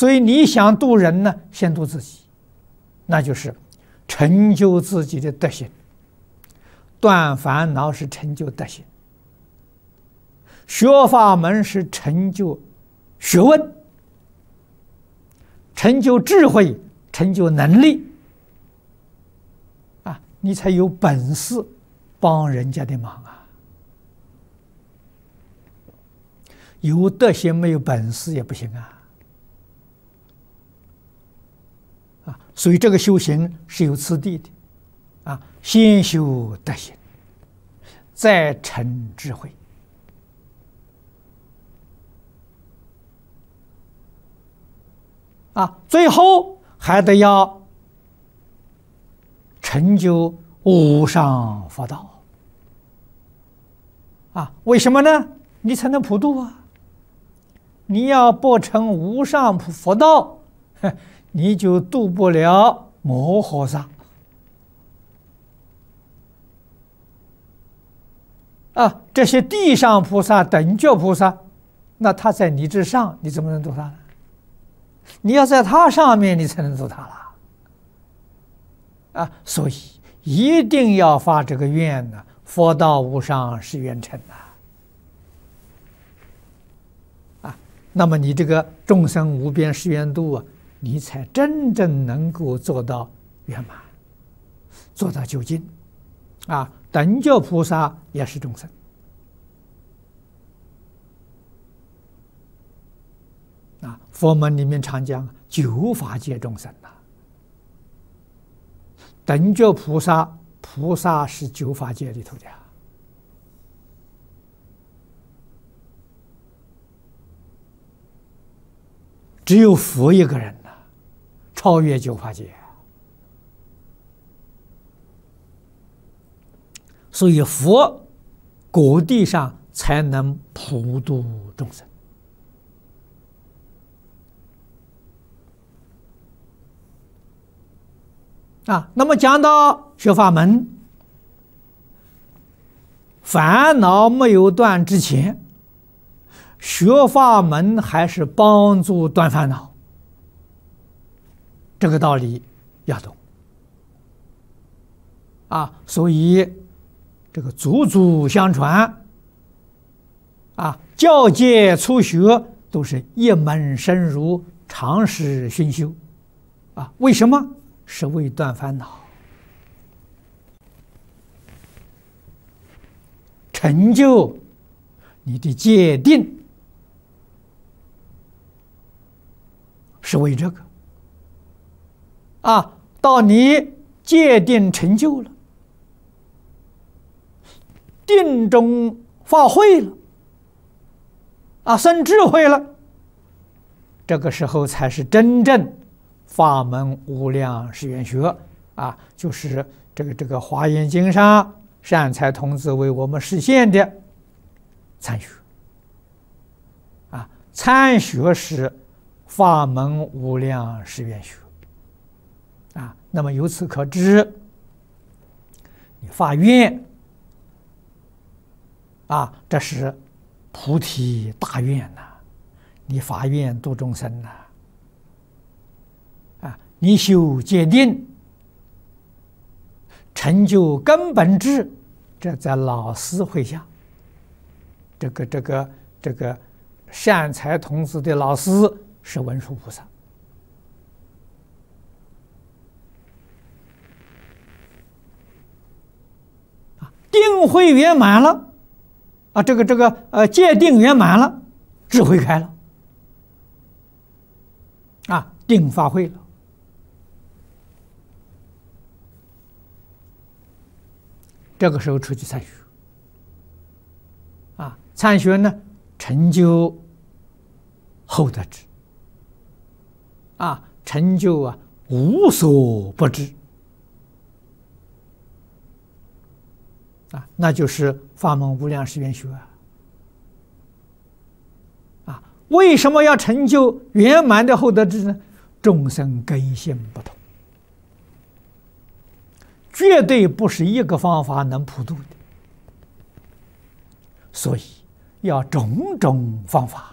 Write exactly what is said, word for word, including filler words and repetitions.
所以你想度人呢，先度自己，那就是成就自己的德行。断烦恼是成就德行，学法门是成就学问，成就智慧，成就能力啊，你才有本事帮人家的忙啊。有德行没有本事也不行啊。啊，所以这个修行是有次第的啊，先修德行，再成智慧。啊，最后还得要成就无上佛道。啊，为什么呢？你才能普度啊！你要不成无上佛道，你就度不了摩诃萨。啊，这些地上菩萨、等觉菩萨，那他在你之上，你怎么能度他呢？你要在他上面，你才能度他了。啊，所以一定要发这个愿呢，佛道无上是愿成呐。啊，那么你这个众生无边誓愿度啊，你才真正能够做到圆满，做到究竟。啊，等觉菩萨也是众生。啊，佛门里面常讲九法界众生呐、啊，等觉菩萨，菩萨是九法界里头的、啊。只有佛一个人呐、啊，超越九法界。所以佛果地上才能普度众生。啊，那么讲到学法门，烦恼没有断之前，学法门还是帮助断烦恼，这个道理要懂。啊，所以这个祖祖相传，啊，教界初学都是一门深入，长时熏修，啊，为什么？是为断烦恼，成就你的戒定，是为这个。啊，到你戒定成就了，定中发慧了，啊，生智慧了，这个时候才是真正法门无量誓愿学啊，就是这个这个《华严经》上善财童子为我们实现的参学啊，参学是法门无量誓愿学啊。那么由此可知，你发愿啊，这是菩提大愿呐、啊，你发愿度众生呐、啊。你修戒定，成就根本智，这在老师会下，这个这个这个善财童子的老师是文殊菩萨。啊，定慧圆满了，啊，这个这个呃戒定圆满了，智慧开了，啊，定发慧了。这个时候出去参学，啊，参学呢，成就后得智，啊，成就啊无所不知，啊，那就是法门无量誓愿学啊。啊，为什么要成就圆满的后得智呢？众生根性不同。绝对不是一个方法能普度的，所以要种种方法。